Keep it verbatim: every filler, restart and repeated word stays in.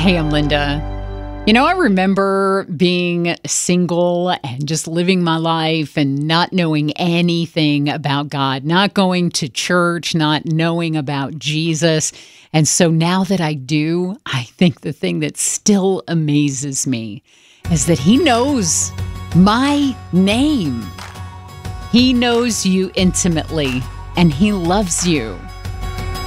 Hey, I'm Linda. You know, I remember being single and just living my life and not knowing anything about God, not going to church, not knowing about Jesus. And so now that I do, I think the thing that still amazes me is that He knows my name. He knows you intimately, and He loves you.